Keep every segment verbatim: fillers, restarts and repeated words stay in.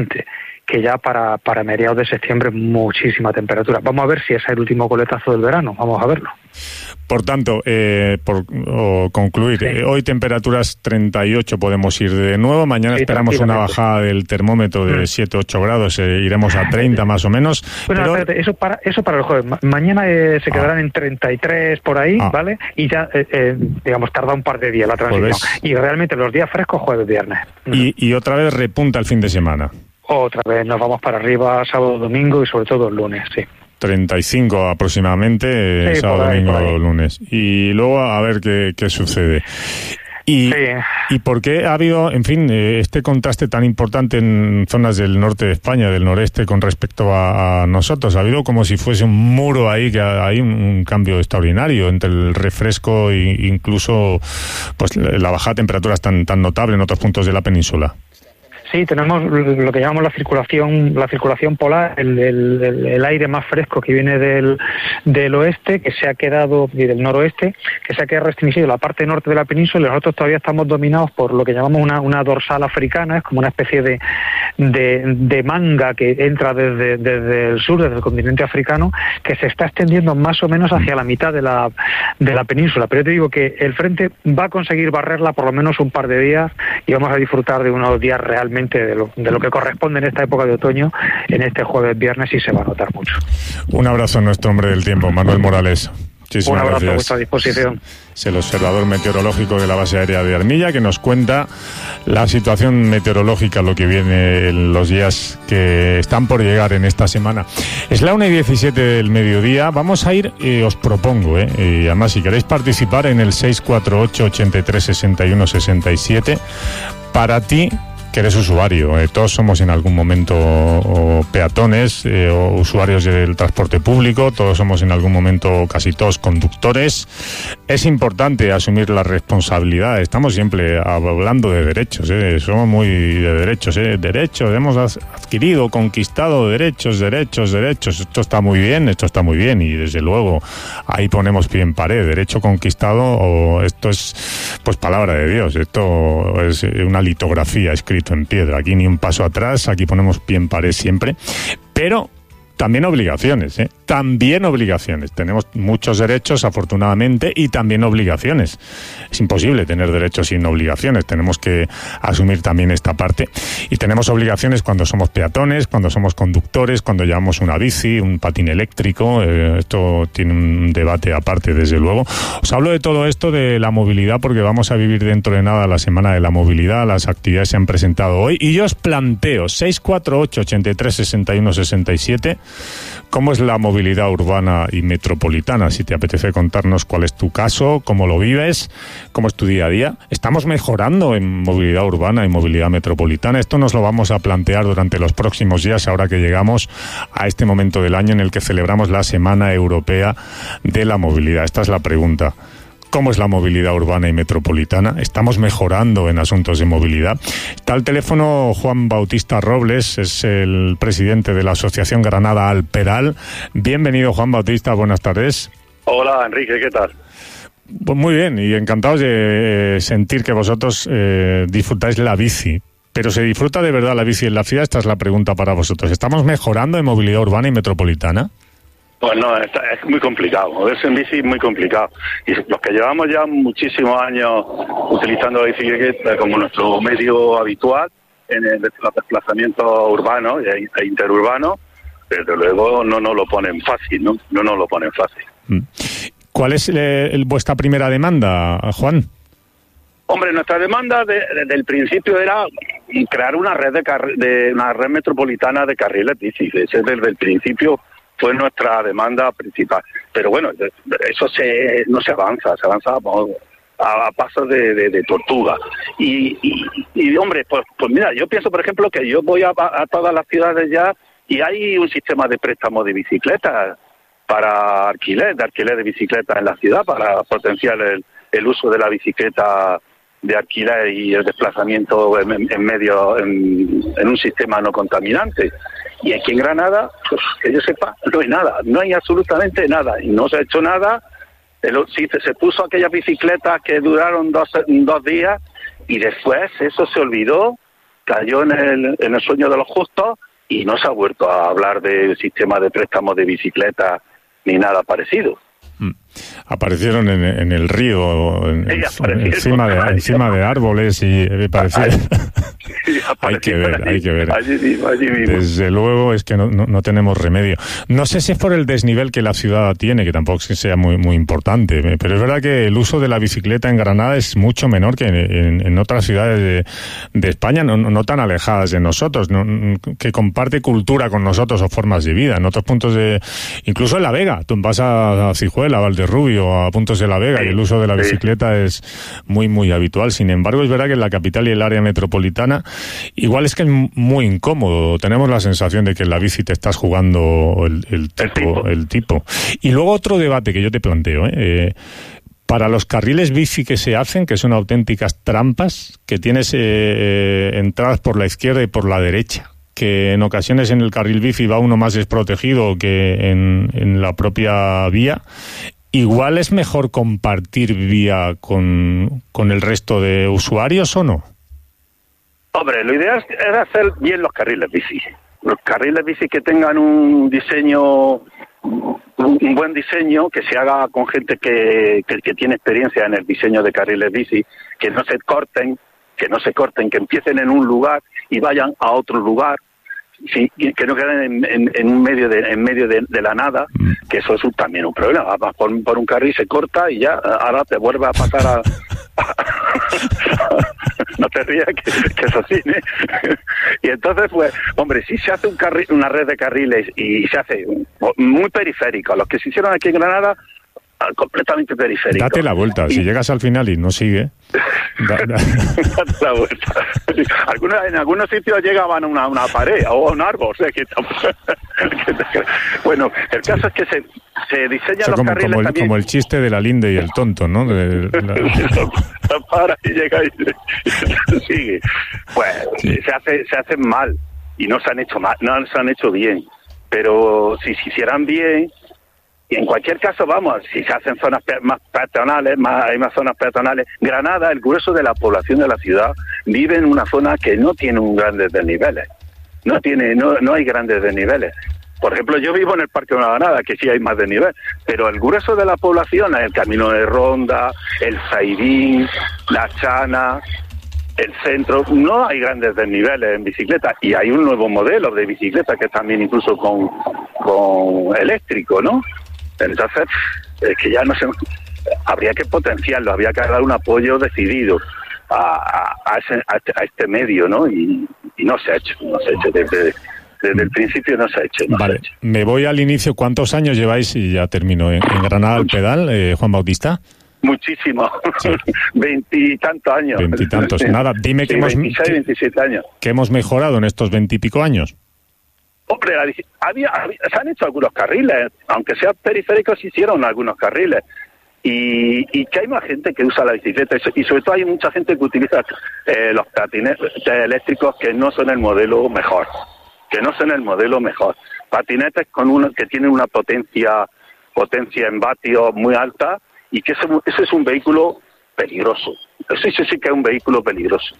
que ya para, para mediados de septiembre muchísima temperatura. Vamos a ver si ese es el último coletazo del verano, vamos a verlo. Por tanto, eh, por o concluir, sí. eh, hoy temperaturas treinta y ocho, podemos ir de nuevo, mañana sí, esperamos una bajada del termómetro de mm. siete ocho grados, eh, iremos a treinta más o menos. Bueno, pero... espérate, eso para eso para el jueves. Ma- mañana eh, se quedarán ah. en treinta y tres por ahí, ah. ¿vale? Y ya, eh, eh, digamos, tarda un par de días la transición. ¿Jueves? Y realmente los días frescos, jueves, viernes. Y, y otra vez repunta el fin de semana. Otra vez nos vamos para arriba sábado, domingo y sobre todo el lunes, sí. treinta y cinco aproximadamente, sí, sábado, ahí, domingo, lunes. Y luego a ver qué, qué sucede. Y, sí. ¿Y por qué ha habido, en fin, este contraste tan importante en zonas del norte de España, del noreste, con respecto a, a nosotros? Ha habido como si fuese un muro ahí, que hay un, un cambio extraordinario entre el refresco e incluso pues la bajada de temperaturas tan, tan notable en otros puntos de la península. Sí, tenemos lo que llamamos la circulación la circulación polar, el, el, el, el aire más fresco que viene del, del oeste, que se ha quedado, y del noroeste, que se ha quedado restringido la parte norte de la península, y nosotros todavía estamos dominados por lo que llamamos una, una dorsal africana, es como una especie de, de, de manga que entra desde, desde el sur, desde el continente africano, que se está extendiendo más o menos hacia la mitad de la, de la península. Pero yo te digo que el frente va a conseguir barrerla por lo menos un par de días, y vamos a disfrutar de unos días realmente De lo, de lo que corresponde en esta época de otoño, en este jueves, viernes, y se va a notar mucho. Un abrazo a nuestro hombre del tiempo, Manuel Morales. Muchísimas Un abrazo gracias. A vuestra disposición. Es el observador meteorológico de la base aérea de Armilla, que nos cuenta la situación meteorológica, lo que viene en los días que están por llegar en esta semana. Es la una y diecisiete del mediodía. Vamos a ir, eh, os propongo, eh, y además si queréis participar en el seis cuatro ocho, ochenta y tres, sesenta y uno, sesenta y siete, para ti, que eres usuario, eh, todos somos en algún momento o peatones eh, o usuarios del transporte público, todos somos en algún momento, casi todos, conductores. Es importante asumir la responsabilidad. Estamos siempre hablando de derechos, eh, somos muy de derechos, eh, derechos, hemos adquirido, conquistado derechos, derechos, derechos. Esto está muy bien, esto está muy bien, y desde luego ahí ponemos pie en pared. Derecho conquistado, o esto es pues palabra de Dios, esto es una litografía escrita en piedra. Aquí ni un paso atrás, aquí ponemos pie en pared siempre, pero también obligaciones, ¿eh? También obligaciones. Tenemos muchos derechos, afortunadamente, y también obligaciones. Es imposible tener derechos sin obligaciones. Tenemos que asumir también esta parte. Y tenemos obligaciones cuando somos peatones, cuando somos conductores, cuando llevamos una bici, un patín eléctrico. Eh, esto tiene un debate aparte, desde luego. Os hablo de todo esto, de la movilidad, porque vamos a vivir dentro de nada la Semana de la Movilidad. Las actividades se han presentado hoy. Y yo os planteo, seis cuatro ocho, ochenta y tres, sesenta y uno, sesenta y siete, ¿cómo es la movilidad urbana y metropolitana? Si te apetece contarnos cuál es tu caso, cómo lo vives, cómo es tu día a día. ¿Estamos mejorando en movilidad urbana y movilidad metropolitana? Esto nos lo vamos a plantear durante los próximos días, ahora que llegamos a este momento del año en el que celebramos la Semana Europea de la Movilidad. Esta es la pregunta. ¿Cómo es la movilidad urbana y metropolitana? ¿Estamos mejorando en asuntos de movilidad? Está al teléfono Juan Bautista Robles, es el presidente de la Asociación Granada Alperal. Bienvenido, Juan Bautista, buenas tardes. Hola, Enrique, ¿qué tal? Pues muy bien, y encantados de sentir que vosotros eh, disfrutáis la bici. Pero ¿se disfruta de verdad la bici en la ciudad? Esta es la pregunta para vosotros. ¿Estamos mejorando en movilidad urbana y metropolitana? Pues no, es muy complicado, moverse en bici es muy complicado. Y los que llevamos ya muchísimos años utilizando la bicicleta como nuestro medio habitual en el desplazamiento urbano e interurbano, desde luego no nos lo ponen fácil, ¿no? No nos lo ponen fácil. ¿Cuál es eh, vuestra primera demanda, Juan? Hombre, nuestra demanda de, desde el principio era crear una red de, carri- de una red metropolitana de carriles bici. Ese desde el principio fue nuestra demanda principal. Pero bueno, eso se no se avanza, se avanza a, a pasos de, de, de tortuga. Y, y, y hombre, pues, pues mira, yo pienso, por ejemplo, que yo voy a, a todas las ciudades ya y hay un sistema de préstamo de bicicletas para alquiler, de alquiler de bicicletas en la ciudad, para potenciar el, el uso de la bicicleta de alquiler y el desplazamiento en, en medio, en, en un sistema no contaminante. Y aquí en Granada, pues, que yo sepa, no hay nada, no hay absolutamente nada, y no se ha hecho nada. El, sí, se puso aquellas bicicletas que duraron dos, dos días, y después eso se olvidó, estalló en el, en el sueño de los justos y no se ha vuelto a hablar de sistema de préstamos de bicicletas ni nada parecido. Mm. Aparecieron en, en el río, en, encima, de, encima de árboles y me parecía... Sí, hay que ver, allí, hay que ver. Allí mismo, allí mismo. Desde luego es que no, no, no tenemos remedio. No sé si es por el desnivel que la ciudad tiene, que tampoco es que sea muy, muy importante, pero es verdad que el uso de la bicicleta en Granada es mucho menor que en, en, en otras ciudades de, de España, no, no tan alejadas de nosotros, no, que comparte cultura con nosotros o formas de vida. En otros puntos de... Incluso en La Vega, tú vas a Cijuela, a Valderrubio, a puntos de La Vega, sí, y el uso de la bicicleta sí. es muy, muy habitual. Sin embargo, es verdad que en la capital y el área metropolitana igual es que es muy incómodo. Tenemos la sensación de que en la bici te estás jugando el, el, tipo, el, tipo. el tipo. Y luego otro debate que yo te planteo, ¿eh? Eh, para los carriles bici que se hacen, que son auténticas trampas, que tienes eh, entradas por la izquierda y por la derecha, que en ocasiones en el carril bici va uno más desprotegido que en, en la propia vía. ¿Igual es mejor compartir vía con, con el resto de usuarios o no? Hombre, lo ideal es hacer bien los carriles bici. Los carriles bici que tengan un diseño, un buen diseño, que se haga con gente que, que, que tiene experiencia en el diseño de carriles bici, que no se corten, que no se corten, que empiecen en un lugar y vayan a otro lugar. Sí, que no queden en, en, en un medio de en medio de, de la nada, que eso es un, también un problema. Vas por, por un carril, se corta y ya ahora te vuelve a pasar a, a no te rías que, que es así, ¿eh? Y entonces pues hombre, si se hace un carril, una red de carriles y se hace muy periférico, los que se hicieron aquí en Granada, completamente periférico. Date la vuelta, y... si llegas al final y no sigue, da, da. Date la vuelta. Algunos, en algunos sitios llegaban a una, una pared o a un árbol, o sea que, que bueno, el caso es que se, se diseñan, o sea, los como, carriles como el, también. Como el chiste de la linde y el tonto, ¿no? De, la... Para y llega y, y sigue. Pues sí. se hace se hacen mal y no se han hecho mal, no se han hecho bien, pero si se hicieran bien. Y en cualquier caso, vamos, si se hacen zonas pe- más peatonales, más, hay más zonas peatonales. Granada, el grueso de la población de la ciudad, vive en una zona que no tiene un grandes desniveles. No tiene, no, no hay grandes desniveles. Por ejemplo, yo vivo en el Parque de la Granada, que sí hay más desnivel, pero el grueso de la población, el Camino de Ronda, el Zaidín, la Chana, el centro, no hay grandes desniveles en bicicleta. Y hay un nuevo modelo de bicicleta que también incluso con, con eléctrico, ¿no? Entonces, es que ya no se... Habría que potenciarlo, habría que dar un apoyo decidido a, a, a, ese, a, este, a este medio, ¿no? Y, y no se ha hecho, no se ha hecho desde, desde el principio, no se ha hecho. No vale, se ha hecho. Me voy al inicio. ¿Cuántos años lleváis, y ya termino, en, en Granada al pedal, eh, Juan Bautista? Muchísimo, veintitantos años. Veintitantos, nada, dime sí, que hemos... veintiséis, veintisiete años. ¿Qué hemos mejorado en estos veintipico años? Hombre, había, había, se han hecho algunos carriles, aunque sean periféricos, se hicieron algunos carriles. Y, y que hay más gente que usa la bicicleta, y sobre todo hay mucha gente que utiliza eh, los patinetes eléctricos que no son el modelo mejor, que no son el modelo mejor. Patinetes con uno que tienen una potencia potencia en vatios muy alta, y que ese, ese es un vehículo peligroso. Eso sí, sí que es un vehículo peligroso.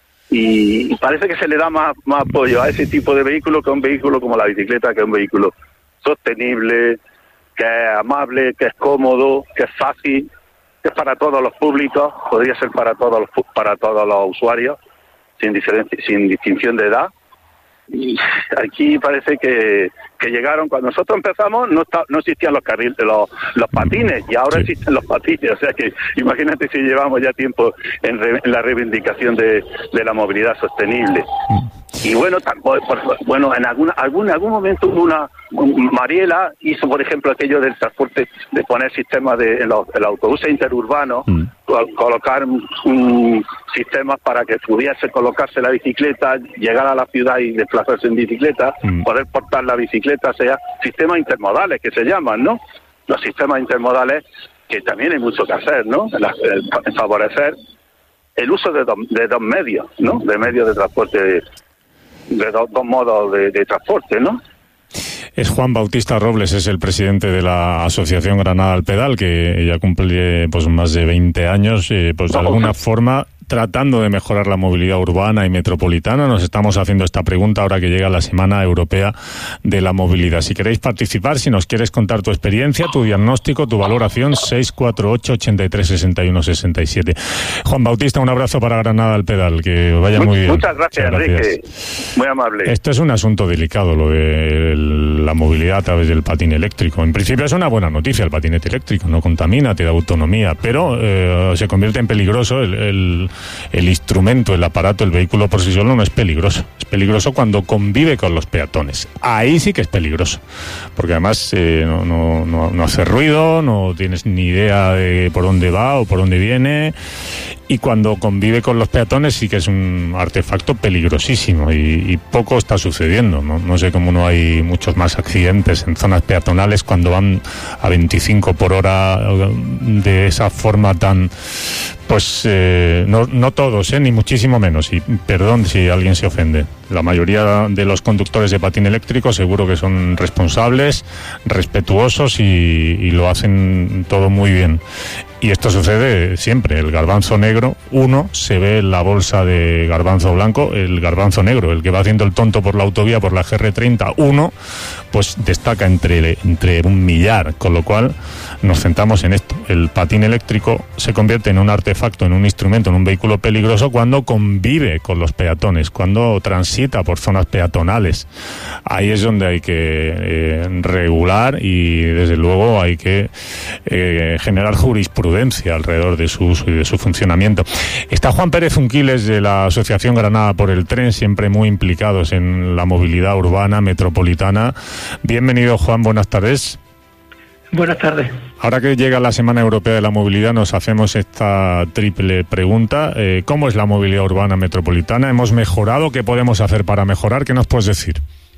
Y parece que se le da más, más apoyo a ese tipo de vehículo que a un vehículo como la bicicleta, que es un vehículo sostenible, que es amable, que es cómodo, que es fácil, que es para todos los públicos, podría ser para todos los para todos los usuarios, sin diferencia, sin distinción de edad. Y aquí parece que, que llegaron, cuando nosotros empezamos no está, no existían los carriles, los, los patines, y ahora sí existen los patines, o sea que imagínate si llevamos ya tiempo en, re, en la reivindicación de, de la movilidad sostenible. Y bueno, tampoco, bueno, en alguna, algún algún momento hubo una Mariela hizo, por ejemplo, aquello del transporte, de poner sistemas de en los, en los autobuses interurbanos, mm. colocar um, sistemas para que pudiese colocarse la bicicleta, llegar a la ciudad y desplazarse en bicicleta, mm. poder portar la bicicleta, sea sistemas intermodales que se llaman, ¿no? Los sistemas intermodales, que también hay mucho que hacer, ¿no? En, en favorecer el uso de dos, de dos medios, ¿no? De medios de transporte, de, de dos, dos modos de, de transporte, ¿no? Es Juan Bautista Robles, es el presidente de la Asociación Granada al Pedal, que ya cumple pues más de veinte años, eh, pues de alguna forma tratando de mejorar la movilidad urbana y metropolitana. Nos estamos haciendo esta pregunta ahora que llega la Semana Europea de la Movilidad. Si queréis participar, si nos quieres contar tu experiencia, tu diagnóstico, tu valoración, seis cuatro ocho, ocho tres, seis uno, seis siete. Juan Bautista, un abrazo para Granada al Pedal, que vaya muy bien. Muchas gracias, Muchas gracias. Enrique. Muy amable. Esto es un asunto delicado, lo de la movilidad a través del patín eléctrico. En principio es una buena noticia el patinete eléctrico, no contamina, te da autonomía, pero eh, se convierte en peligroso el, el, el instrumento, el aparato, el vehículo por sí solo no es peligroso. Es peligroso cuando convive con los peatones. Ahí sí que es peligroso, porque además eh, no, no, no, no hace ruido, no tienes ni idea de por dónde va o por dónde viene, y cuando convive con los peatones sí que es un artefacto peligrosísimo, y, y poco está sucediendo, ¿no? No sé cómo no hay muchos más accidentes en zonas peatonales cuando van a veinticinco por hora de esa forma tan... Pues eh, no, no todos, eh, ni muchísimo menos, y perdón si alguien se ofende. La mayoría de los conductores de patín eléctrico seguro que son responsables, respetuosos y, y lo hacen todo muy bien. Y esto sucede siempre. El garbanzo negro, uno, se ve en la bolsa de garbanzo blanco, el garbanzo negro, el que va haciendo el tonto por la autovía, por la G R treinta, uno, pues destaca entre, entre un millar, con lo cual nos centramos en esto. El patín eléctrico se convierte en un artefacto, en un instrumento, en un vehículo peligroso cuando convive con los peatones, cuando transita por zonas peatonales. Ahí es donde hay que eh, regular y desde luego hay que eh, generar jurisprudencia alrededor de su uso y de su funcionamiento. Está Juan Pérez Unquiles de la Asociación Granada por el Tren, siempre muy implicados en la movilidad urbana, metropolitana. Bienvenido, Juan, buenas tardes. Buenas tardes. Ahora que llega la Semana Europea de la Movilidad, nos hacemos esta triple pregunta. Eh, ¿Cómo es la movilidad urbana metropolitana? ¿Hemos mejorado? ¿Qué podemos hacer para mejorar? ¿Qué nos puedes decir?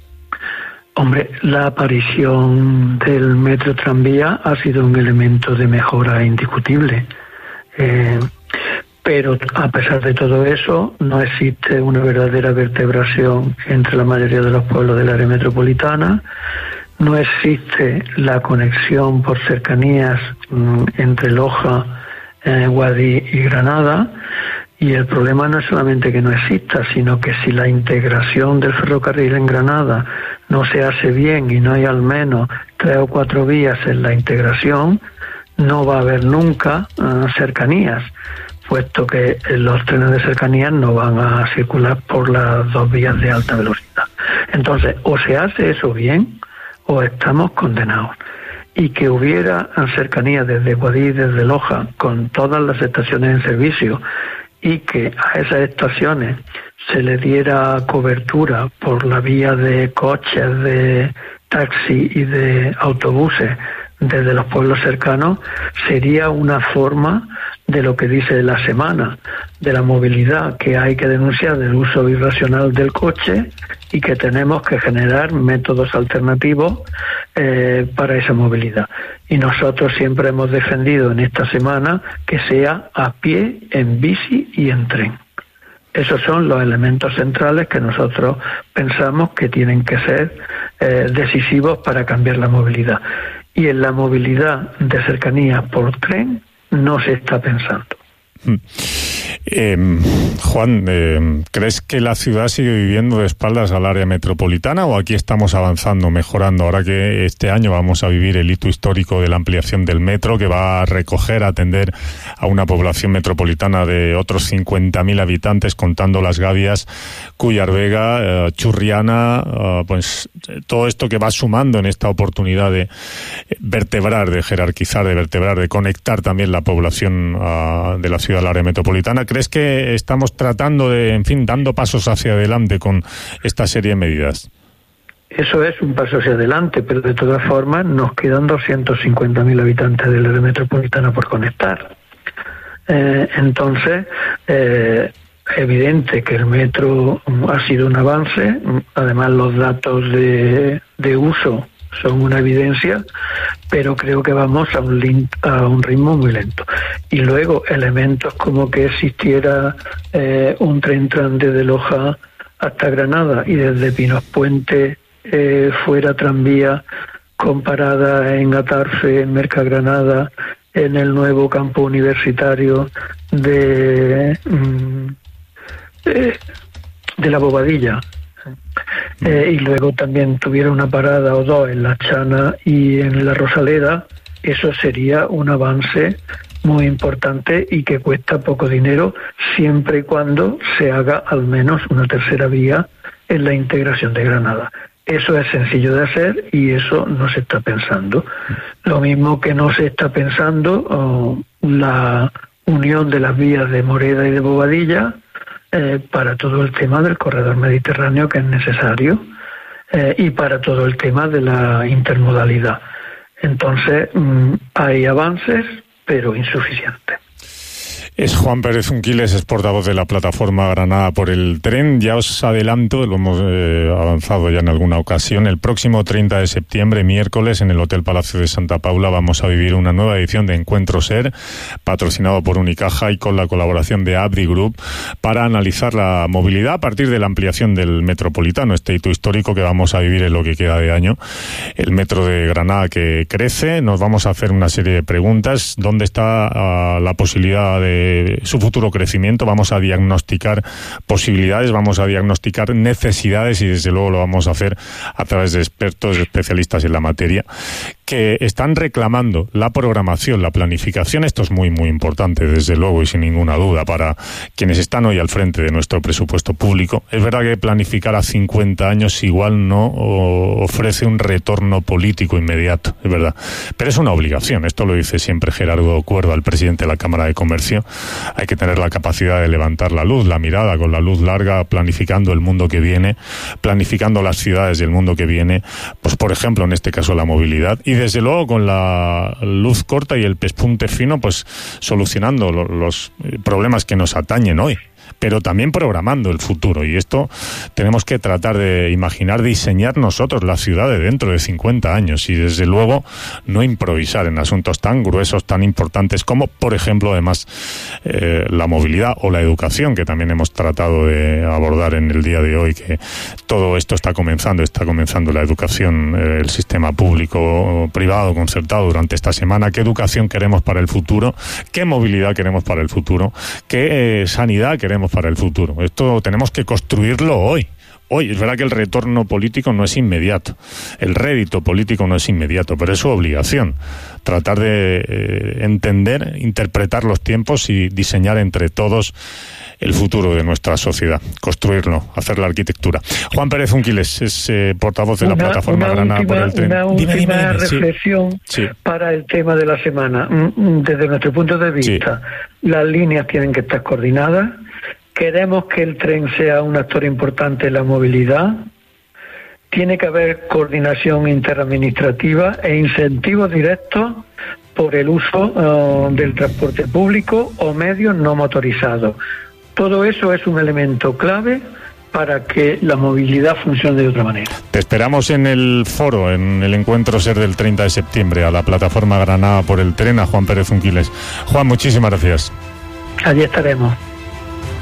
Hombre, la aparición del metro tranvía ha sido un elemento de mejora indiscutible. Eh, pero a pesar de todo eso, no existe una verdadera vertebración entre la mayoría de los pueblos del área metropolitana. No existe la conexión por cercanías mmm, entre Loja, eh, Guadix y Granada. Y el problema no es solamente que no exista, sino que si la integración del ferrocarril en Granada no se hace bien y no hay al menos tres o cuatro vías en la integración, no va a haber nunca uh, cercanías, puesto que los trenes de cercanías no van a circular por las dos vías de alta velocidad. Entonces, o se hace eso bien, o estamos condenados. Y que hubiera cercanías desde Guadix, desde Loja, con todas las estaciones en servicio, y que a esas estaciones se le diera cobertura por la vía de coches, de taxi y de autobuses desde los pueblos cercanos, sería una forma de lo que dice la semana, de la movilidad que hay que denunciar del uso irracional del coche y que tenemos que generar métodos alternativos eh, para esa movilidad. Y nosotros siempre hemos defendido en esta semana que sea a pie, en bici y en tren. Esos son los elementos centrales que nosotros pensamos que tienen que ser eh, decisivos para cambiar la movilidad. Y en la movilidad de cercanías por tren no se está pensando. Eh, Juan, eh, ¿crees que la ciudad sigue viviendo de espaldas al área metropolitana o aquí estamos avanzando, mejorando? Ahora que este año vamos a vivir el hito histórico de la ampliación del metro, que va a recoger, a atender a una población metropolitana de otros cincuenta mil habitantes, contando Las Gavias, Cuyar Vega, eh, Churriana, eh, pues todo esto que va sumando en esta oportunidad de vertebrar, de jerarquizar, de vertebrar, de conectar también la población uh, de la ciudad al área metropolitana. ¿Crees que estamos tratando de, en fin, dando pasos hacia adelante con esta serie de medidas? Eso es un paso hacia adelante, pero de todas formas nos quedan doscientos cincuenta mil habitantes del área metropolitana por conectar. Eh, entonces, eh, evidente que el metro ha sido un avance, además los datos de, de uso son una evidencia, pero creo que vamos a un, link, a un ritmo muy lento. Y luego elementos como que existiera eh, un tren tran desde Loja hasta Granada y desde Pinos Puente eh, fuera tranvía con parada en Atarfe, en Mercagranada en el nuevo campo universitario de, de, de la Bobadilla. Eh, y luego también tuviera una parada o dos en la Chana y en la Rosaleda. Eso sería un avance muy importante y que cuesta poco dinero, siempre y cuando se haga al menos una tercera vía en la integración de Granada. Eso es sencillo de hacer y eso no se está pensando. Lo mismo que no se está pensando oh, la unión de las vías de Moreda y de Bobadilla eh, para todo el tema del corredor mediterráneo, que es necesario, eh, y para todo el tema de la intermodalidad. Entonces, mmm, hay avances, pero insuficientes. Es Juan Pérez Unquiles, es portavoz de la plataforma Granada por el Tren. Ya os adelanto, lo hemos eh, avanzado ya en alguna ocasión, el próximo treinta de septiembre, miércoles, en el Hotel Palacio de Santa Paula, vamos a vivir una nueva edición de Encuentro Ser, patrocinado por Unicaja y con la colaboración de Abri Group, para analizar la movilidad a partir de la ampliación del metropolitano, este hito histórico que vamos a vivir en lo que queda de año. El metro de Granada que crece, nos vamos a hacer una serie de preguntas. ¿Dónde está uh, la posibilidad de su futuro crecimiento? Vamos a diagnosticar posibilidades, vamos a diagnosticar necesidades y desde luego lo vamos a hacer a través de expertos, especialistas en la materia, que están reclamando la programación, la planificación. Esto es muy muy importante, desde luego y sin ninguna duda, para quienes están hoy al frente de nuestro presupuesto público. Es verdad que planificar a cincuenta años igual no ofrece un retorno político inmediato, es verdad, pero es una obligación. Esto lo dice siempre Gerardo Cuerdo, el presidente de la Cámara de Comercio. Hay que tener la capacidad de levantar la luz, la mirada con la luz larga, planificando el mundo que viene, planificando las ciudades del mundo que viene, pues por ejemplo en este caso la movilidad, y desde luego con la luz corta y el pespunte fino, pues solucionando lo, los problemas que nos atañen hoy, pero también programando el futuro. Y esto tenemos que tratar de imaginar, diseñar nosotros la ciudad de dentro de cincuenta años y desde luego no improvisar en asuntos tan gruesos, tan importantes como, por ejemplo, además, eh, la movilidad o la educación, que también hemos tratado de abordar en el día de hoy, que todo esto está comenzando, está comenzando la educación, eh, el sistema público, privado, concertado durante esta semana. ¿Qué educación queremos para el futuro? ¿Qué movilidad queremos para el futuro? ¿Qué eh, sanidad queremos para el futuro? Esto tenemos que construirlo hoy. Hoy es verdad que el retorno político no es inmediato, el rédito político no es inmediato, pero es su obligación tratar de eh, entender, interpretar los tiempos y diseñar entre todos el futuro de nuestra sociedad, construirlo, hacer la arquitectura. Juan Pérez Unquiles es eh, portavoz de la una, plataforma una Granada última, por el Tren. Una última dime, dime, dime. reflexión sí. para el tema de la semana. Desde nuestro punto de vista, sí. Las líneas tienen que estar coordinadas. Queremos que el tren sea un actor importante en la movilidad. Tiene que haber coordinación interadministrativa e incentivos directos por el uso uh, del transporte público o medios no motorizados. Todo eso es un elemento clave para que la movilidad funcione de otra manera. Te esperamos en el foro, en el Encuentro Ser del treinta de septiembre, a la plataforma Granada por el Tren, a Juan Pérez Unquiles. Juan, muchísimas gracias. Allí estaremos.